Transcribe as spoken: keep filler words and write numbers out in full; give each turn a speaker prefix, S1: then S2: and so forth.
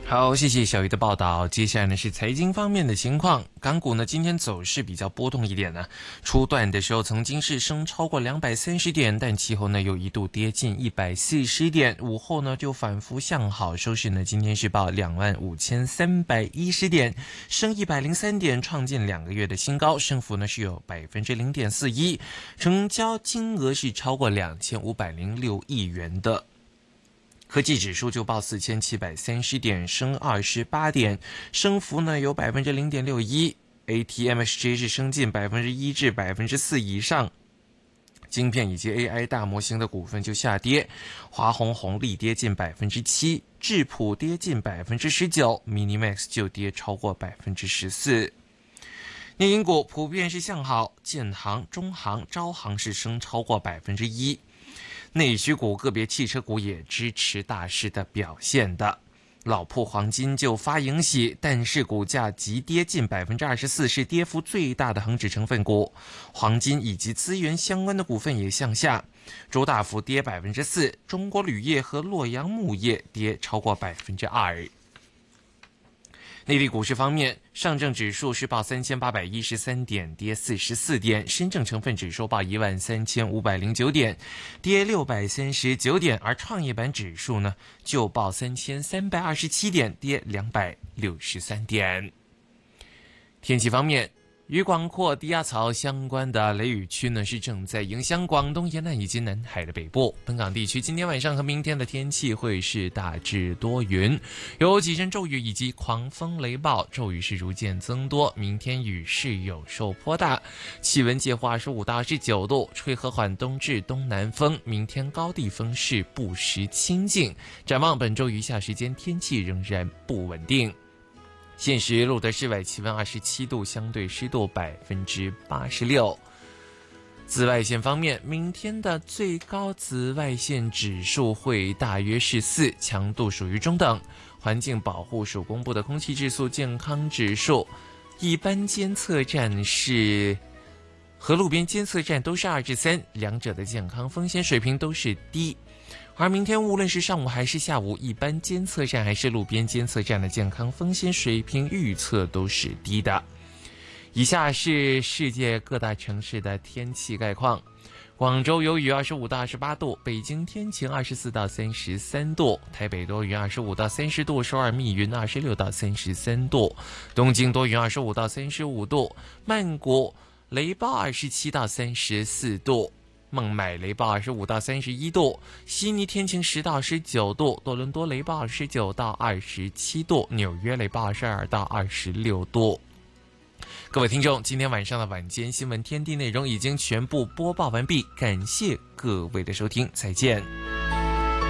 S1: 好，谢谢小鱼的报道。接下来呢是财经方面的情况，港股呢今天走势比较波动一点呢。初段的时候曾经是升超过两百三十点，但其后呢又一度跌近一百四十点，午后呢就反复向好，收市呢今天是报两万五千三百一十点，升一百零三点，创建两个月的新高，升幅呢是有百分之零点四一，成交金额是超过两千五百零六亿元的。科技指数就报四千七百三十点，升二十八点，升幅呢有百分之零点六一。A T M S J 是升近百分之一至百分之四以上。晶片以及 A I 大模型的股份就下跌，华虹红利跌近百分之七，智谱跌近百分之十九 ，Minimax 就跌超过百分之十四。内银股普遍是向好，建行、中行、招行是升超过百分之一。内需股个别汽车股也支持大势的表现的，老铺黄金就发盈喜，但是股价急跌近百分之二十四，是跌幅最大的恒指成分股。黄金以及资源相关的股份也向下，周大福跌百分之四，中国铝业和洛阳钼业跌超过百分之二。内地股市方面，上证指数是报三千八百一十三点，跌四十四点；深证成分指数报一万三千五百零九点，跌六百三十九点；而创业板指数呢，就报三千三百二十七点，跌两百六十三点。天气方面，与广阔低压槽相关的雷雨区呢，是正在影响广东沿岸以及南海的北部。本港地区今天晚上和明天的天气会是大致多云，有几阵骤雨以及狂风雷暴，骤雨是逐渐增多。明天雨势有时颇大，气温介乎二十五到二十九度，吹和缓东至东南风。明天高地风势不时清劲。展望本周余下时间，天气仍然不稳定。现时录得室外气温二十七度，相对湿度百分之八十六。紫外线方面，明天的最高紫外线指数会大约是四，强度属于中等。环境保护署公布的空气质素健康指数，一般监测站是和路边监测站都是二至三，两者的健康风险水平都是低。而明天无论是上午还是下午，一般监测站还是路边监测站的健康风险水平预测都是低的。以下是世界各大城市的天气概况：广州有雨二十五到二十八度，北京天晴二十四到三十三度，台北多云二十五到三十度，首尔密云二十六到三十三度，东京多云二十五到三十五度，曼谷雷暴二十七到三十四度。孟买雷暴二十五到三十一度，悉尼天晴十到十九度，多伦多雷暴二十九到二十七度，纽约雷暴二十二到二十六度。各位听众，今天晚上的晚间新闻天地内容已经全部播报完毕，感谢各位的收听，再见。